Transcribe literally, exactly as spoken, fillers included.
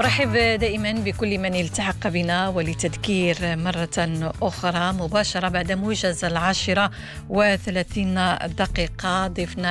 أرحب دائما بكل من التحق بنا ولتذكير مرة أخرى مباشرة بعد موجز العاشرة وثلاثين دقيقة ضيفنا